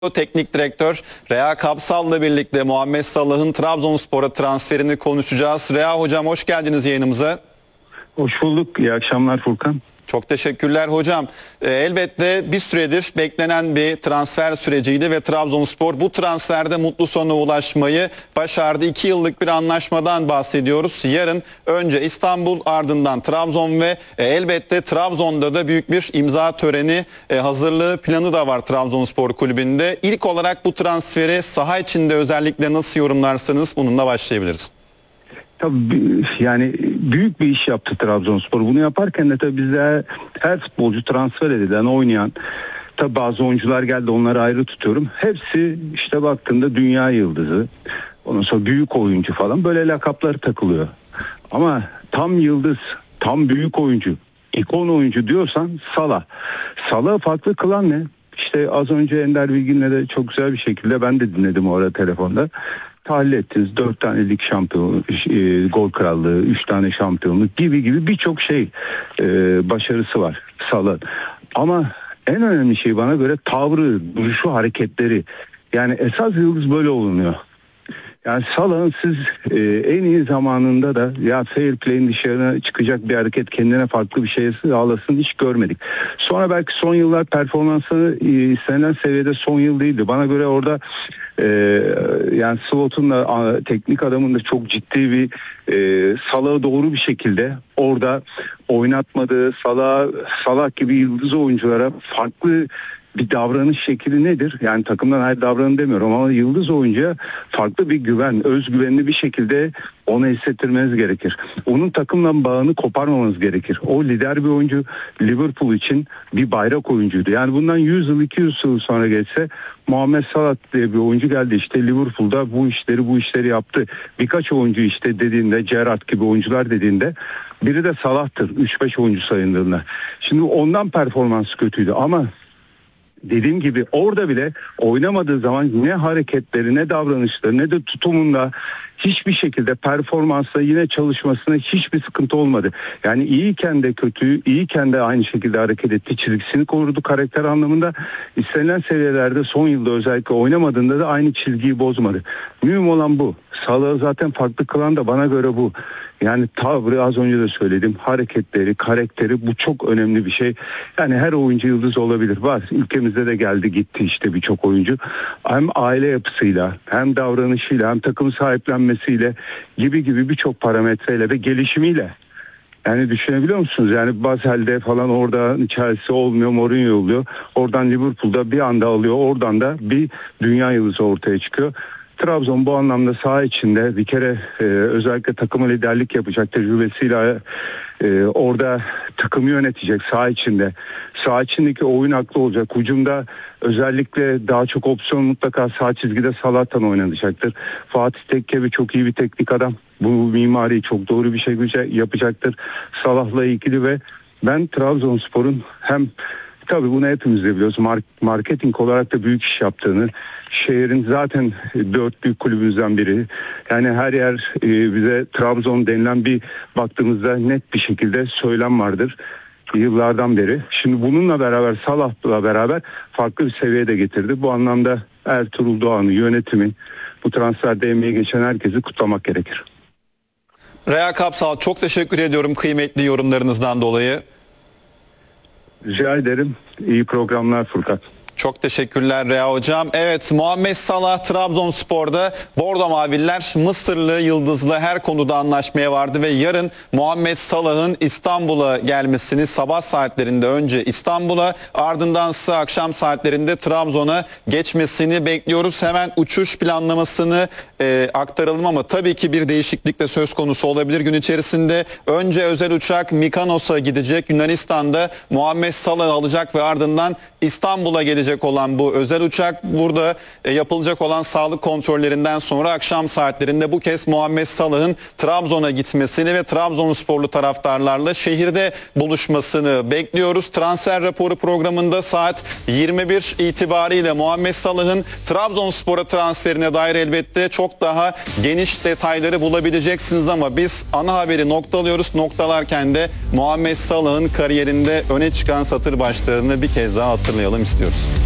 Teknik direktör Rea Kapsal'la birlikte Muhammed Salah'ın Trabzonspor'a transferini konuşacağız. Rea hocam hoş geldiniz yayınımıza. Hoş bulduk. İyi akşamlar Furkan. Çok teşekkürler hocam. Elbette bir süredir beklenen bir transfer süreciydi ve Trabzonspor bu transferde mutlu sona ulaşmayı başardı. 2 yıllık bir anlaşmadan bahsediyoruz. Yarın önce İstanbul, ardından Trabzon ve elbette Trabzon'da da büyük bir imza töreni hazırlığı planı da var Trabzonspor kulübünde. İlk olarak bu transferi saha içinde özellikle nasıl yorumlarsınız, bununla başlayabiliriz. Tabii yani büyük bir iş yaptı Trabzonspor. Bunu yaparken de tabii bize her futbolcu transfer edilen, oynayan, tabii bazı oyuncular geldi, onları ayrı tutuyorum. Hepsi işte baktığında dünya yıldızı, ondan sonra büyük oyuncu falan, böyle lakapları takılıyor. Ama tam yıldız, tam büyük oyuncu, ikon oyuncu diyorsan Salah. Salah'ı farklı kılan ne? İşte az önce Ender Bilgin'le de çok güzel bir şekilde ben de dinledim o ara telefonda. Tahlil ettiniz. 4 tane lig şampiyonu, gol krallığı, 3 tane şampiyonluk gibi birçok başarısı var Salah'ın. Ama en önemli şey bana göre tavrı, duruşu, hareketleri. Yani esas yıldız böyle olunuyor. Yani Salah'ın siz en iyi zamanında da ya fair play'in dışarına çıkacak bir hareket, kendine farklı bir şey sağlasın hiç görmedik. Sonra belki son yıllar performansı istenilen seviyede son yıl değildi. Bana göre orada yani Slot'un da teknik adamın da çok ciddi bir Salah'ı doğru bir şekilde orada oynatmadığı, Salah gibi yıldız oyunculara farklı bir davranış şekli nedir? Yani takımdan her davranın demiyorum ama yıldız oyuncuya farklı bir güven, özgüvenli bir şekilde ona hissettirmeniz gerekir. Onun takımla bağını koparmamanız gerekir. O lider bir oyuncu, Liverpool için bir bayrak oyuncuydu. Yani bundan 100 yıl 200 yıl sonra geçse Muhammed Salah diye bir oyuncu geldi, işte Liverpool'da bu işleri yaptı. Birkaç oyuncu işte dediğinde, Gerrard gibi oyuncular dediğinde biri de Salah'tır 3-5 oyuncu sayıldığında. Şimdi ondan performans kötüydü ama dediğim gibi orada bile oynamadığı zaman ne hareketleri, ne davranışları, ne de tutumunda hiçbir şekilde performansla yine çalışmasına hiçbir sıkıntı olmadı. Yani iyiyken de kötü, iyiyken de aynı şekilde hareket etti. Çizgisini korudu karakter anlamında. İstenilen seviyelerde son yılda özellikle oynamadığında da aynı çizgiyi bozmadı. Mühim olan bu. Salah'ı zaten farklı kılan da bana göre bu. Yani tavrı, az önce de söyledim, hareketleri, karakteri, bu çok önemli bir şey. Yani her oyuncu yıldız olabilir. Var. Ülkemizde de geldi gitti işte birçok oyuncu. Hem aile yapısıyla, hem davranışıyla, hem takım sahiplenmesiyle gibi birçok parametreyle ve gelişimiyle. Yani düşünebiliyor musunuz? Yani Basel'de falan orada Chelsea olmuyor, Mourinho oluyor. Oradan Liverpool'da bir anda alıyor. Oradan da bir dünya yıldızı ortaya çıkıyor. Trabzon bu anlamda saha içinde bir kere özellikle takıma liderlik yapacak tecrübesiyle orada takımı yönetecek saha içinde. Saha içindeki oyun aklı olacak. Hücumda özellikle daha çok opsiyon mutlaka sağ çizgide Salah'tan oynanacaktır. Fatih Tekke çok iyi bir teknik adam. Bu mimariyi çok doğru bir şekilde yapacaktır Salah'la ilgili ve ben Trabzonspor'un hem tabii bunu hepimiz de biliyoruz. Marketing olarak da büyük iş yaptığını, şehrin zaten 4 büyük kulübümüzden biri. Yani her yer bize Trabzon denilen bir baktığımızda net bir şekilde söylem vardır yıllardan beri. Şimdi bununla beraber Salah'la beraber farklı bir seviyeye de getirdi. Bu anlamda Ertuğrul Doğan'ı, yönetimi, bu transferde emeği geçen herkesi kutlamak gerekir. Rea Kapsal, çok teşekkür ediyorum kıymetli yorumlarınızdan dolayı. Rica ederim. İyi programlar Furkan. Çok teşekkürler Rea hocam. Evet, Muhammed Salah Trabzonspor'da Bordo Maviller Mısırlı yıldızla her konuda anlaşmaya vardı ve yarın Muhammed Salah'ın İstanbul'a gelmesini, sabah saatlerinde önce İstanbul'a, ardındansa akşam saatlerinde Trabzon'a geçmesini bekliyoruz. Hemen uçuş planlamasını aktaralım ama tabii ki bir değişiklik de söz konusu olabilir gün içerisinde. Önce özel uçak Mykonos'a gidecek, Yunanistan'da Muhammed Salah'ı alacak ve ardından İstanbul'a gelecek olan bu özel uçak, burada yapılacak olan sağlık kontrollerinden sonra akşam saatlerinde bu kez Muhammed Salah'ın Trabzon'a gitmesini ve Trabzonsporlu taraftarlarla şehirde buluşmasını bekliyoruz. Transfer raporu programında saat 21 itibariyle Muhammed Salah'ın Trabzonspor'a transferine dair elbette çok daha geniş detayları bulabileceksiniz ama biz ana haberi noktalıyoruz. Noktalarken de Muhammed Salah'ın kariyerinde öne çıkan satır başlarını bir kez daha hatırlayalım istiyoruz.